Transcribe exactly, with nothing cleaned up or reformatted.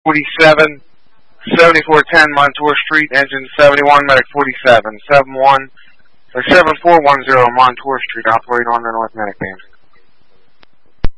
forty-seven, seventy-four ten Montour Street, engine seventy-one, medic forty-seven, seven one, or seven four one zero Montour Street, operate on the North Medic Beams.